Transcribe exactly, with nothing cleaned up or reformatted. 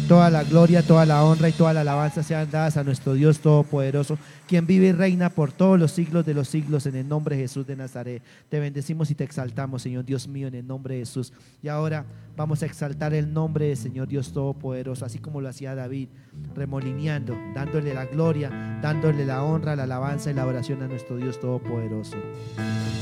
Toda la gloria, toda la honra y toda la alabanza sean dadas a nuestro Dios Todopoderoso, quien vive y reina por todos los siglos de los siglos, en el nombre de Jesús de Nazaret. Te bendecimos y te exaltamos, Señor Dios mío, en el nombre de Jesús. Y ahora vamos a exaltar el nombre del Señor Dios Todopoderoso, así como lo hacía David, remolineando, dándole la gloria, dándole la honra, la alabanza y la oración a nuestro Dios Todopoderoso.